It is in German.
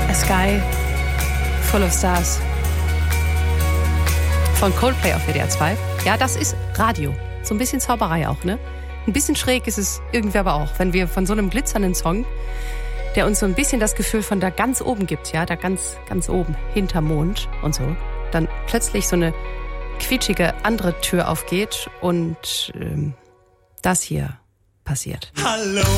A Sky Full of Stars von Coldplay auf WDR 2. Ja, das ist Radio. So ein bisschen Zauberei auch, ne? Ein bisschen schräg ist es irgendwie aber auch, wenn wir von so einem glitzernden Song, der uns so ein bisschen das Gefühl von da ganz oben gibt, ja, da ganz, ganz oben, hinterm Mond und so, dann plötzlich so eine quietschige andere Tür aufgeht und das hier passiert. Hallo